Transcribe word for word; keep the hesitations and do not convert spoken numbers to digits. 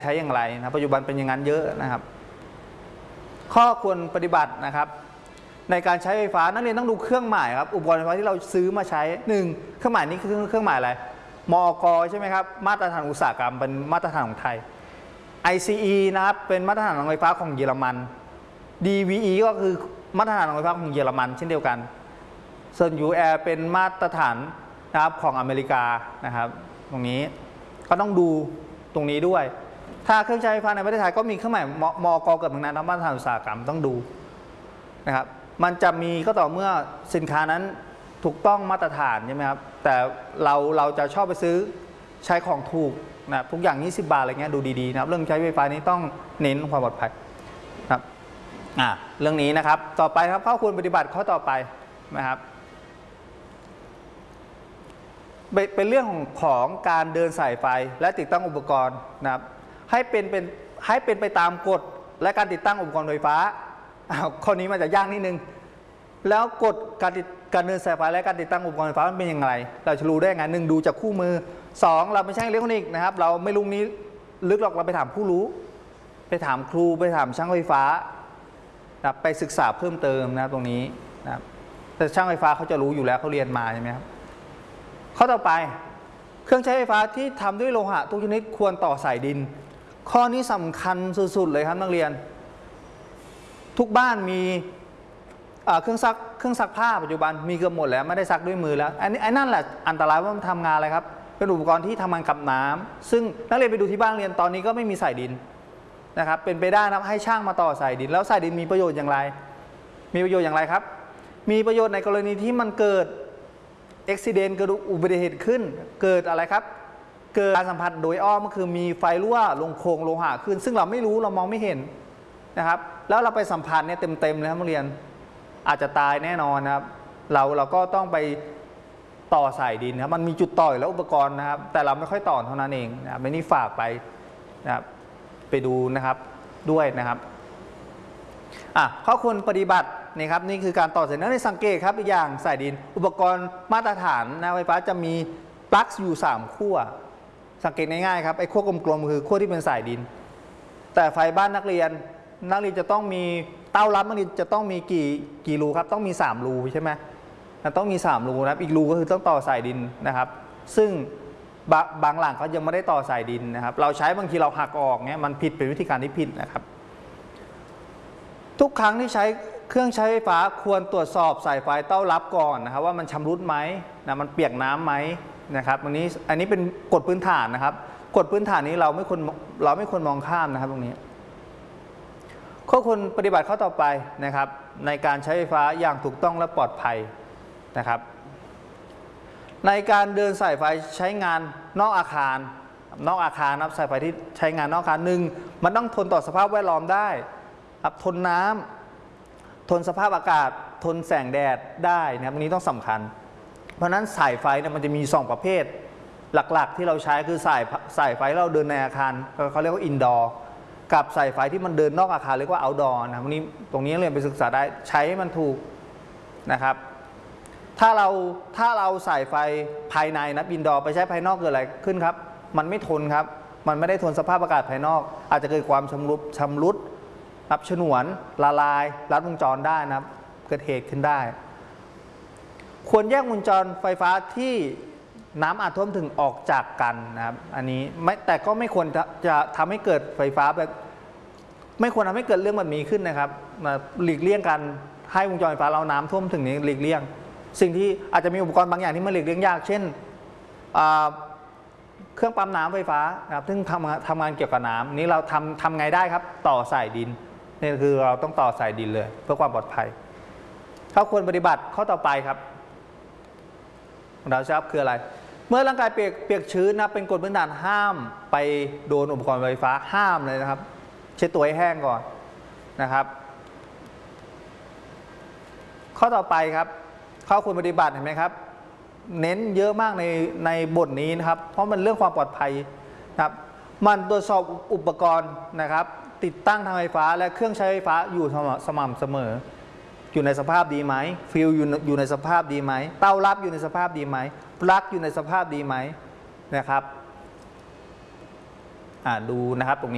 ใช้อย่างไรนะปัจจุบันเป็นอย่างนั้นเยอะนะครับข้อควรปฏิบัตินะครับในการใช้ไฟฟ้านักเรียนต้องดูเครื่องหมายครับอุปกรณ์ไฟฟ้าที่เราซื้อมาใช้หนึ่งเครื่องหมายนี้คือเครื่องหมายอะไรมอกใช่ไหมครับมาตรฐานอุตสาหกรรมเป็นมาตรฐานของไทย ไอ ซี อี นะครับเป็นมาตรฐานของไฟฟ้าของเยอรมัน ดี วี อี ก็คือมาตรฐานของไฟฟ้าของเยอรมันเช่นเดียวกันส่วน ยู แอร์ เป็นมาตรฐานนะครับของอเมริกานะครับตรงนี้ก็ต้องดูตรงนี้ด้วยถ้าเครื่องใช้ไฟฟ้าในประเทศไทยก็มีเครื่องหมายมอกเกิดเหมือนกันมาตรฐานอุตสาหกรรมต้องดูนะครับมันจะมีก็ต่อเมื่อสินค้านั้นถูกต้องมาตรฐานใช่ไหมครับแต่เราเราจะชอบไปซื้อใช้ของถูกนะทุกอย่างยี่สิบบาทอะไรเงี้ยดูดีๆนะครับเรื่องใช้ไฟฟ้านี้ต้องเน้นความปลอดภัยครับอ่าเรื่องนี้นะครับต่อไปครับข้อควรปฏิบัติข้อต่อไปนะครับเป็นเรื่องของของการเดินสายไฟและติดตั้งอุปกรณ์นะครับให้เป็นเป็นให้เป็นไปตามกฎและการติดตั้งอุปกรณ์ไฟฟ้าข้อนี้มันจะยากนิดนึงแล้วกฎการติดการเดินสายไฟและการติดตั้งอุปกรณ์ไฟฟ้ามันเป็นอย่างไรเราจะรู้ได้ไงหนึ่งดูจากคู่มือสองเราไม่ใช่อิเล็กทรอนิกส์นะครับเราไม่รู้นี้ลึกหรอกเราไปถามผู้รู้ไปถามครูไปถามช่างไฟฟ้านะไปศึกษาเพิ่มเติมนะตรงนี้นะแต่ช่างไฟฟ้าเขาจะรู้อยู่แล้วเขาเรียนมาใช่ไหมครับข้อต่อไปเครื่องใช้ไฟฟ้าที่ทำด้วยโลหะทุกชนิดควรต่อสายดินข้อนี้สำคัญสุดๆเลยครับนักเรียนทุกบ้านมีเครื่องซักเครื่องซักผ้าปัจจุบันมีเกือบหมดแล้วไม่ได้ซักด้วยมือแล้วอันนี้ไอ้นั่นแหละอันตรายว่ามันทำงานอะไรครับเป็นอุปกรณ์ที่ทำงานกับน้ำซึ่งนักเรียนไปดูที่บ้านเรียนตอนนี้ก็ไม่มีสายดินนะครับเป็นไปได้นะให้ช่างมาต่อสายดินแล้วสายดินมีประโยชน์อย่างไรมีประโยชน์อย่างไรครับมีประโยชน์ในกรณีที่มันเกิดอุบัติเหตุเกิดอุบัติเหตุขึ้นเกิดอะไรครับเกิดการสัมผัสโดยอ้อมก็คือมีไฟรั่วลงโครงโลหะขึ้นซึ่งเราไม่รู้เรามองไม่เห็นนะครับแล้วเราไปสัมผัสเนี่ยเต็มๆเลยครับนักเรียนอาจจะตายแน่นอนนะครับเราเราก็ต้องไปต่อสายดินครับมันมีจุดต่ออยู่แล้วอุปกรณ์นะครับแต่เราไม่ค่อยต่อเท่านั้นเองนะครับไม่นี่ฝากไปนะครับไปดูนะครับด้วยนะครับอ่ะข้อควรปฏิบัตินี่ครับนี่คือการต่อสายดินในสังเกตครับอีกอย่างสายดินอุปกรณ์มาตรฐานนะไฟฟ้าจะมีปลั๊กอยู่สามขั้วสังเกตง่ายๆครับไอ้ขั้วกลมๆคือขั้วที่เป็นสายดินแต่ไฟบ้านนักเรียนนักเรียนจะต้องมีเต้ารับนักเรียนจะต้องมีกี่กี่รูครับต้องมีสามรูใช่ไหมต้องมีสามรูนะครับอีกรูก็คือต้องต่อสายดินนะครับซึ่งบางหลังเขายังไม่ได้ต่อสายดินนะครับเราใช้บางทีเราหักออกเงี้ยมันผิดเป็นวิธีการที่ผิดนะครับทุกครั้งที่ใช้เครื่องใช้ไฟฟ้าควรตรวจสอบสายไฟเต้ารับก่อนนะครับว่ามันชำรุดไหมนะมันเปียกน้ำไหมนะครับอันนี้อันนี้เป็นกฎพื้นฐานนะครับกฎพื้นฐานนี้เราไม่ควรเราไม่ควรมองข้ามนะครับตรงนี้ข้อควรปฏิบัติข้อต่อไปนะครับในการใช้ไฟฟ้าอย่างถูกต้องและปลอดภัยนะครับในการเดินสายไฟใช้งานนอกอาคารนอกอาคารนะครับสายไฟที่ใช้งานนอกอาคารหนึ่งมันต้องทนต่อสภาพแวดล้อมได้ครับทนน้ำทนสภาพอากาศทนแสงแดดได้นะครับตรงนี้ต้องสำคัญเพราะนั้นสายไฟเนี่ยมันจะมีสองประเภทหลักๆที่เราใช้คือสายสายไฟเราเดินในอาคารเขาเรียกว่าอินดอร์กับสายไฟที่มันเดินนอกอาคารเรียกว่าเอาท์ดอร์นะตรงนี้ตรงนี้เรียนไปศึกษาได้ใช้ให้มันถูกนะครับถ้าเราถ้าเราสายไฟภายในนะอินดอร์ไปใช้ภายนอกเกิดอะไรขึ้นครับมันไม่ทนครับมันไม่ได้ทนสภาพอากาศภายนอกอาจจะเกิดความชำรุดชำรุดรับฉนวนละลายลัดวงจรได้นะครับเกิดเหตุขึ้นได้ควรแยกวงจรไฟฟ้าที่น้ำอาจท่วมถึงออกจากกันนะครับอันนี้ไม่แต่ก็ไม่ควรจะจะทำให้เกิดไฟฟ้าแบบไม่ควรทำให้เกิดเรื่องแบบนี้ขึ้นนะครับหลีกเลี่ยงกันให้วงจรไฟฟ้าเราน้ำท่วมถึงนี้หลีกเลี่ยงสิ่งที่อาจจะมีอุปกรณ์บางอย่างที่มันหลีกเลี่ยงยากเช่นเครื่องปั๊มน้ำไฟฟ้านะครับซึ่งทำทำงานเกี่ยวกับน้ำนี้เราทำทำไงได้ครับต่อสายดินนี่คือเราต้องต่อสายดินเลยเพื่อความปลอดภัยข้อควรปฏิบัติข้อต่อไปครับเราทราบคืออะไรเมื่อร่างกายเปียกเปียกชื้นนะเป็นกฎพื้นฐานห้ามไปโดนอุปกรณ์ไฟฟ้าห้ามเลยนะครับเช็ดตัวให้แห้งก่อนนะครับข้อต่อไปครับข้อควรปฏิบัติเห็นไหมครับเน้นเยอะมากในในบทนี้นะครับเพราะมันเรื่องความปลอดภัยนะครับมันตรวจสอบอุปกรณ์นะครับติดตั้งทางไฟฟ้าและเครื่องใช้ไฟฟ้าอยู่สม่ำเสมออยู่ในสภาพดีไหมฟิลอยู่อยู่ในสภาพดีไหมเต้ารับอยู่ในสภาพดีไหมปลั๊กอยู่ในสภาพดีไหมนะครับอ่าดูนะครับตรงนี้